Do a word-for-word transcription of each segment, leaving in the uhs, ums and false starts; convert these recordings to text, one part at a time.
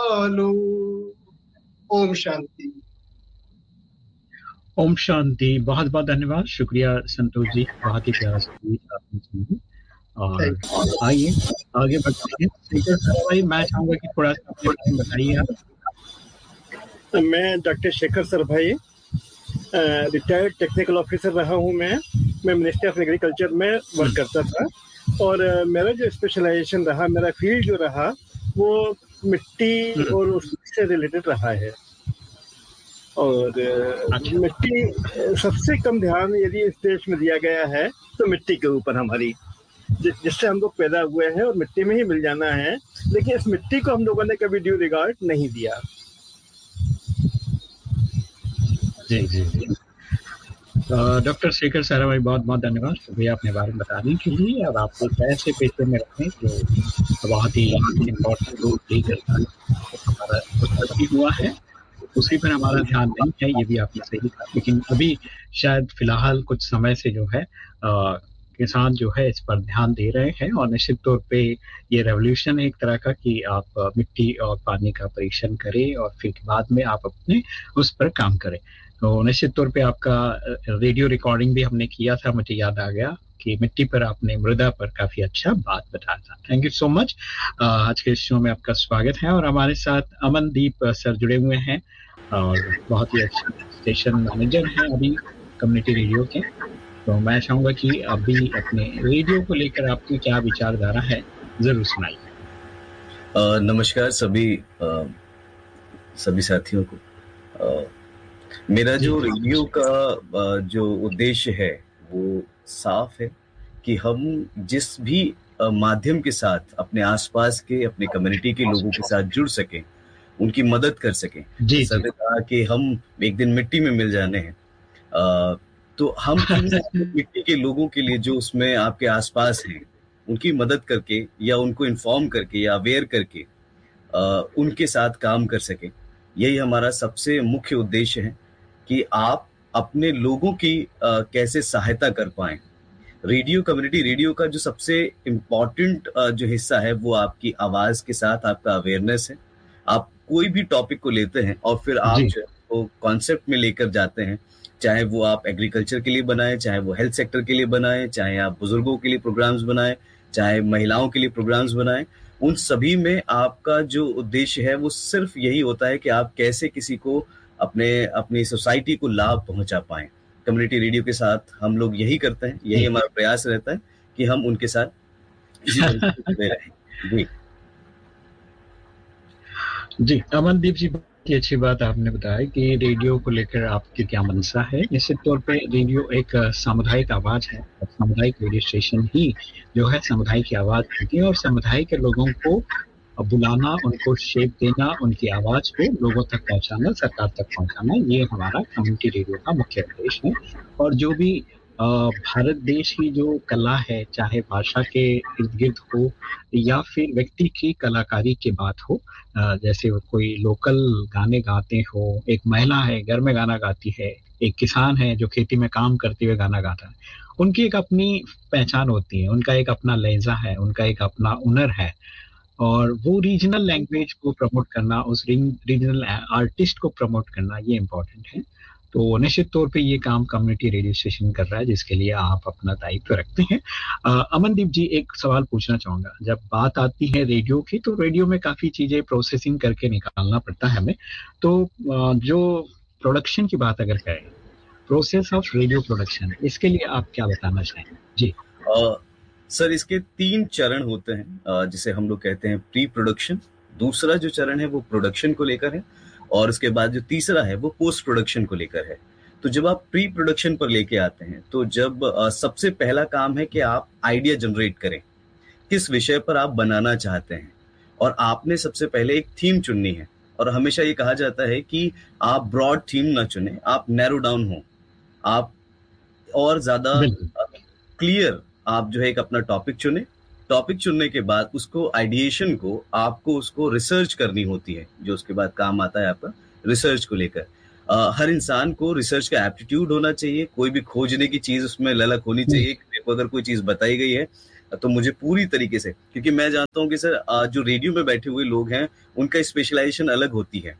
बोलो। ओम शांति। ओम शांति। बहुत बहुत धन्यवाद, शुक्रिया संतोष जी, बहुत ही प्यारा संगीत आपने सुनी। और आइए आगे बढ़ते हैं। शेखर सर भाई, मैं चाहूंगा कि थोड़ा सा अपने बारे में बताइए आप। मैं डॉक्टर शेखर सर भाई, रिटायर्ड टेक्निकल ऑफिसर रहा हूँ। मैं मैं मिनिस्ट्री ऑफ एग्रीकल्चर में वर्क करता था, और uh, मेरा जो स्पेशलाइजेशन रहा, मेरा फील्ड जो रहा वो मिट्टी और उससे रिलेटेड रहा है। और अच्छा। मिट्टी सबसे कम ध्यान यदि इस देश में दिया गया है तो मिट्टी के ऊपर हमारी, जिससे हम लोग पैदा हुए हैं और मिट्टी में ही मिल जाना है, लेकिन इस मिट्टी को हम लोगों ने कभी ड्यू रिगार्ड नहीं दिया। जी जी जी। डॉक्टर शेखर सर भाई, बहुत बहुत धन्यवाद, शुक्रिया अपने बारे में बताने के लिए। और आप एक ऐसे पेशे में रखें जो बहुत ही इम्पोर्टेंट रोल प्ले करता है, हमारा उत्पत्ति हुआ है उसी पर हमारा ध्यान नहीं है, ये भी आपने सही कहा। लेकिन अभी शायद फिलहाल कुछ समय से जो है आ, किसान जो है इस पर ध्यान दे रहे हैं, और निश्चित तौर पे ये रेवोल्यूशन है एक तरह का कि आप मिट्टी और पानी का परीक्षण करें और फिर बाद में आप अपने उस पर काम करें। तो निश्चित तौर पे आपका रेडियो रिकॉर्डिंग भी हमने किया था, मुझे याद आ गया कि मिट्टी पर आपने, मृदा पर काफी अच्छा बात बताया था। Thank you so much. आज के शो में आपका स्वागत है। और हमारे साथ अमनदीप सर जुड़े हुए हैं, और बहुत ही अच्छे स्टेशन मैनेजर हैं अभी कम्युनिटी रेडियो के। तो मैं चाहूंगा कि अभी अपने रेडियो को लेकर आपकी क्या विचारधारा है, जरूर सुनाइए। नमस्कार सभी आ, सभी साथियों को। आ, मेरा जो रेडियो का जो उद्देश्य है वो साफ है कि हम जिस भी माध्यम के साथ अपने आसपास के, अपने कम्युनिटी के लोगों के साथ जुड़ सकें, उनकी मदद कर सकें। जैसा कहा कि हम एक दिन मिट्टी में मिल जाने हैं, आ, तो हम मिट्टी के लोगों के लिए जो उसमें आपके आसपास हैं, उनकी मदद करके या उनको इन्फॉर्म करके या अवेयर करके आ, उनके साथ काम कर सकें। यही हमारा सबसे मुख्य उद्देश्य है कि आप अपने लोगों की आ, कैसे सहायता कर पाएं। रेडियो, कम्युनिटी रेडियो का जो सबसे इम्पोर्टेंट जो हिस्सा है वो आपकी आवाज के साथ आपका अवेयरनेस है। आप कोई भी टॉपिक को लेते हैं और फिर आप जो वो कॉन्सेप्ट में लेकर जाते हैं, चाहे वो आप एग्रीकल्चर के लिए बनाएं, चाहे वो हेल्थ सेक्टर के लिए बनाएं, चाहे आप बुजुर्गों के लिए प्रोग्राम्स बनाएं, चाहे महिलाओं के लिए प्रोग्राम्स बनाएं, उन सभी में आपका जो उद्देश्य है वो सिर्फ यही होता है कि आप कैसे किसी को अपने अपनी सोसाइटी को लाभ पहुंचा पाएं। कम्युनिटी रेडियो के साथ हम लोग यही करते हैं, यही हमारा प्रयास रहता है कि हम उनके साथ इसी तरह जुड़े रहें। जी जी अमनदीप जी, बहुत ही अच्छी बात आपने बताया कि रेडियो को लेकर आपकी क्या मनसा है। निश्चित तौर पे रेडियो एक सामुदायिक आवाज है, और सामुदायिक रेडियो स्टेशन ही जो है समुदाय की आवाज होती है, और समुदाय के लोगों को बुलाना, उनको शेप देना, उनकी आवाज को लोगों तक पहुंचाना, सरकार तक पहुंचाना, ये हमारा कम्युनिटी रेडियो का मुख्य उद्देश्य है। और जो भी भारत देश की जो कला है, चाहे भाषा के इर्द गिर्द हो या फिर व्यक्ति की कलाकारी की बात हो, जैसे कोई लोकल गाने गाते हो, एक महिला है घर में गाना गाती है, एक किसान है जो खेती में काम करते हुए गाना गाता है, उनकी एक अपनी पहचान होती है, उनका एक अपना लहजा है, उनका एक अपना हुनर है। और वो रीजनल लैंग्वेज को प्रमोट करना, उस रीजनल आर्टिस्ट को प्रमोट करना, ये इम्पोर्टेंट है। तो निश्चित तौर पे ये काम कम्युनिटी रेडियो स्टेशन कर रहा है, जिसके लिए आप अपना दायित्व रखते हैं। अमनदीप जी, एक सवाल पूछना चाहूंगा। जब बात आती है रेडियो की, तो रेडियो में काफी चीजें प्रोसेसिंग करके निकालना पड़ता है हमें। तो जो प्रोडक्शन की बात अगर करें, प्रोसेस ऑफ रेडियो प्रोडक्शन, इसके लिए आप क्या बताना चाहेंगे? जी आ, सर, इसके तीन चरण होते हैं, जिसे हम लोग कहते हैं प्री प्रोडक्शन। दूसरा जो चरण है वो प्रोडक्शन को लेकर है, और उसके बाद जो तीसरा है वो पोस्ट प्रोडक्शन को लेकर है। तो जब आप प्री प्रोडक्शन पर लेके आते हैं, तो जब आ, सबसे पहला काम है कि आप आइडिया जनरेट करें, किस विषय पर आप बनाना चाहते हैं, और आपने सबसे पहले एक थीम चुननी है। और हमेशा ये कहा जाता है कि आप ब्रॉड थीम ना चुने, आप नैरो डाउन हो, आप और ज्यादा क्लियर आप जो है एक अपना टॉपिक चुने। टॉपिक चुनने के बाद उसको आइडिएशन को आपको उसको रिसर्च करनी होती है, जो उसके बाद काम आता है आपका रिसर्च को लेकर। हर इंसान को रिसर्च का एप्टीट्यूड होना चाहिए, कोई भी खोजने की चीज उसमें ललक होनी चाहिए। मेरे को अगर कोई चीज बताई गई है तो मुझे पूरी तरीके से, क्योंकि मैं जानता हूँ कि सर जो रेडियो में बैठे हुए लोग हैं उनका स्पेशलाइजेशन अलग होती है।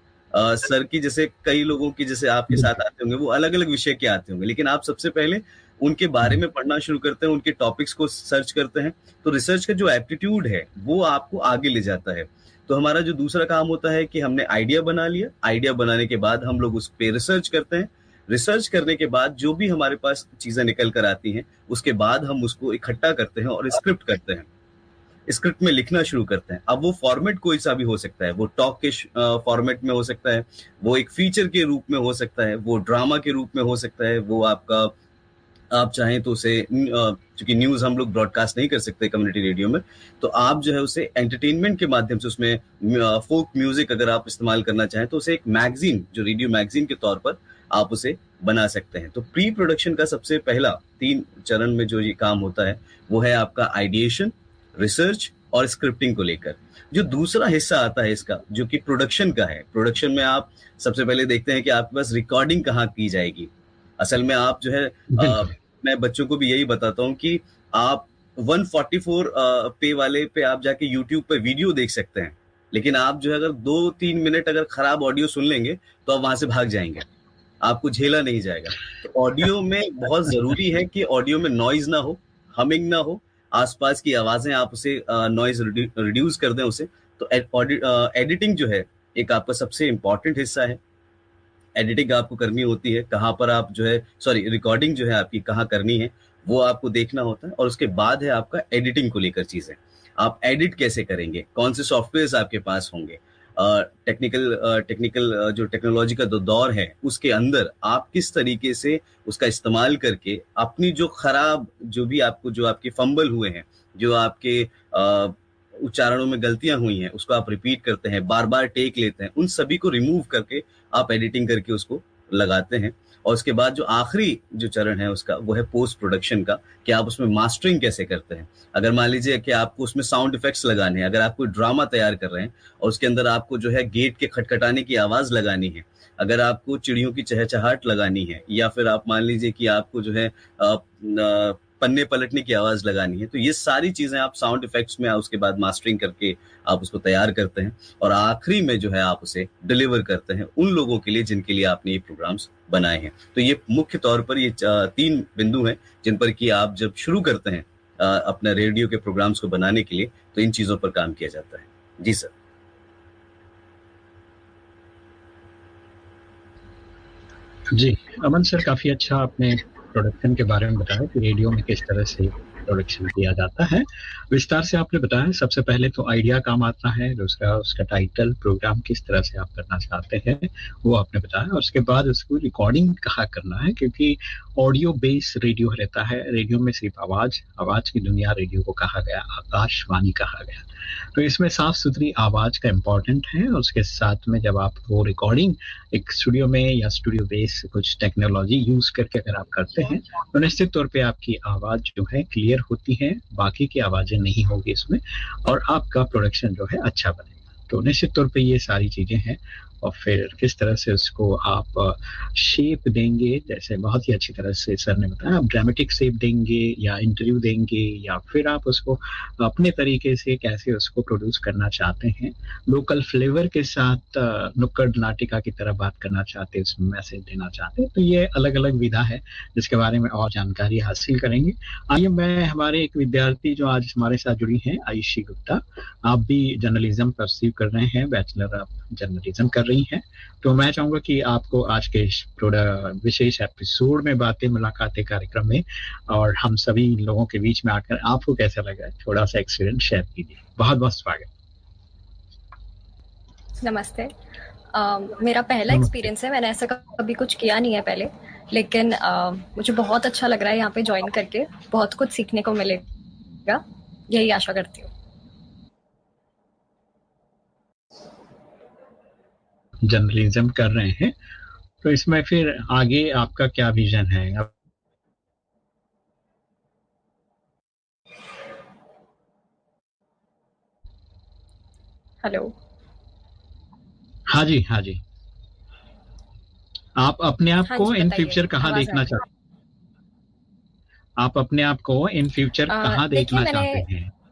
आ, सर की जैसे कई लोगों की जैसे आपके साथ आते होंगे वो अलग अलग विषय के आते होंगे, लेकिन आप सबसे पहले उनके बारे में पढ़ना शुरू करते हैं, उनके टॉपिक्स को सर्च करते हैं, तो रिसर्च का जो एप्टीट्यूड है वो आपको आगे ले जाता है। तो हमारा जो दूसरा काम होता है कि हमने आइडिया बना लिया, आइडिया बनाने के बाद हम लोग उस पर रिसर्च करते हैं, रिसर्च करने के बाद जो भी हमारे पास चीजें निकल कर आती हैं उसके बाद हम उसको इकट्ठा करते हैं और स्क्रिप्ट करते हैं, स्क्रिप्ट में लिखना शुरू करते हैं। अब वो फॉर्मेट कोई सा भी हो सकता है, वो टॉक के फॉर्मेट में हो सकता है, वो एक फीचर के रूप में हो सकता है, वो ड्रामा के रूप में हो सकता है, वो आपका आप चाहें तो उसे, क्योंकि न्यूज हम लोग ब्रॉडकास्ट नहीं कर सकते कम्युनिटी रेडियो में, तो आप जो है उसे एंटरटेनमेंट के माध्यम से उसमें फोक म्यूजिक अगर आप इस्तेमाल करना चाहें तो उसे एक मैगजीन, जो रेडियो मैगजीन के तौर पर आप उसे बना सकते हैं। तो प्री प्रोडक्शन का सबसे पहला तीन चरण में जो ये काम होता है वो है आपका आइडिएशन, रिसर्च और स्क्रिप्टिंग को लेकर। जो दूसरा हिस्सा आता है इसका जो कि प्रोडक्शन का है, प्रोडक्शन में आप सबसे पहले देखते हैं कि आपके पास रिकॉर्डिंग कहाँ की जाएगी। असल में आप जो है आ, मैं बच्चों को भी यही बताता हूँ कि आप एक सौ चौवालीस पे वाले पे आप जाके यूट्यूब पे वीडियो देख सकते हैं, लेकिन आप जो है अगर दो तीन मिनट अगर खराब ऑडियो सुन लेंगे तो आप वहां से भाग जाएंगे, आपको झेला नहीं जाएगा। तो ऑडियो में बहुत जरूरी है कि ऑडियो में नॉइज ना हो, हमिंग ना हो, आसपास की आवाजें आप उसे नॉइज रिड्यूस कर दें उसे। तो एडिटिंग जो है एक आपका सबसे इंपॉर्टेंट हिस्सा है। एडिटिंग आपको करनी होती है, कहाँ पर आप जो है सॉरी रिकॉर्डिंग जो है आपकी कहाँ करनी है वो आपको देखना होता है, और उसके बाद है आपका एडिटिंग को लेकर चीजें। आप एडिट कैसे करेंगे, कौन से सॉफ्टवेयर आपके पास होंगे, टेक्निकल टेक्निकल जो टेक्नोलॉजी का जो दौर है उसके अंदर आप किस तरीके से उसका इस्तेमाल करके अपनी जो खराब जो भी आपको जो आपके फंबल हुए हैं, जो आपके आ, उच्चारणों में गलतियां हुई हैं उसको आप रिपीट करते हैं, बार बार टेक लेते हैं, उन सभी को रिमूव करके आप एडिटिंग करके उसको लगाते हैं। और उसके बाद जो आखिरी जो चरण है उसका वो है पोस्ट प्रोडक्शन का, कि आप उसमें मास्टरिंग कैसे करते हैं। अगर मान लीजिए कि आपको उसमें साउंड इफेक्ट्स लगाने हैं, अगर आप कोई ड्रामा तैयार कर रहे हैं और उसके अंदर आपको जो है गेट के खटखटाने की आवाज लगानी है, अगर आपको चिड़ियों की चहचहाट लगानी है, या फिर आप मान लीजिए कि आपको जो है आ, आ, पन्ने पलटने की आवाज लगानी है, तो ये सारी चीजें आप साउंड इफेक्ट्स में उसके बाद मास्टरिंग करके आप उसको तैयार करते हैं और आखिरी में जो है आप उसे डिलीवर करते हैं उन लोगों के लिए जिनके लिए आपने ये प्रोग्राम्स बनाए हैं। तो ये मुख्य तौर पर ये तीन बिंदु हैं जिन पर कि आप जब शुरू करते हैं अपने रेडियो के प्रोग्राम्स को बनाने के लिए तो इन चीजों पर काम किया जाता है। जी सर। जी अमन सर, काफी अच्छा आपने प्रोडक्शन के बारे में बताया कि रेडियो में किस तरह से प्रोडक्शन किया जाता है। विस्तार से आपने बताया। सबसे पहले तो आइडिया काम आता है, दूसरा उसका टाइटल, प्रोग्राम किस तरह से आप करना चाहते हैं वो आपने बताया, और उसके बाद उसको रिकॉर्डिंग कहाँ करना है, क्योंकि ऑडियो बेस रेडियो रहता है। रेडियो में सिर्फ आवाज आवाज की दुनिया रेडियो को कहा गया, आकाशवाणी कहा गया। तो इसमें साफ सुथरी आवाज का इम्पोर्टेंट है। और उसके साथ में जब आप वो रिकॉर्डिंग एक स्टूडियो में या स्टूडियो बेस कुछ टेक्नोलॉजी यूज करके अगर आप करते हैं तो निश्चित तौर पे आपकी आवाज जो है क्लियर होती है, बाकी की आवाजें नहीं होगी इसमें, और आपका प्रोडक्शन जो है अच्छा बनेगा। तो निश्चित तौर पे ये सारी चीजें हैं। और फिर किस तरह से उसको आप शेप देंगे, जैसे बहुत ही अच्छी तरह से सर ने बताया, आप ड्रामेटिक शेप देंगे या इंटरव्यू देंगे, या फिर आप उसको अपने तरीके से कैसे उसको प्रोड्यूस करना चाहते हैं, लोकल फ्लेवर के साथ नुक्कड़ नाटिका की तरह बात करना चाहते हैं, उसमें मैसेज देना चाहते हैं। तो ये अलग अलग विधा है जिसके बारे में और जानकारी हासिल करेंगे। आइए, मैं हमारे एक विद्यार्थी जो आज हमारे साथ जुड़ी हैं, आयुषी गुप्ता, आप भी जर्नलिज्म परस्यू कर रहे हैं, बैचलर ऑफ जर्नलिज्म कर रही हैं। तो मैं चाहूंगा कि आपको आज के विशेष एपिसोड में बातें मुलाकातें कार्यक्रम में और हम सभी लोगों के बीच में आकर आपको कैसा लगा, थोड़ा सा एक्सपीरियंस शेयर कीजिए। बहुत बहुत स्वागत। नमस्ते। uh, मेरा पहला एक्सपीरियंस है, मैंने ऐसा कभी कुछ किया नहीं है पहले, लेकिन uh, मुझे बहुत अच्छा लग रहा है यहाँ पे ज्वाइन करके, बहुत कुछ सीखने को मिलेगा, यही आशा करती हूँ। जर्नलिज्म कर रहे हैं तो इसमें फिर आगे आपका क्या विजन है? अब हेलो। हाँ जी, हाँ जी, आप अपने आप हाँ को जी, इन बताइए, फ्यूचर कहाँ आवाज आ देखना रही है। चाहते हैं? आप अपने आप को इन फ्यूचर आ, कहाँ देखिए देखना मैंने चाहते हैं?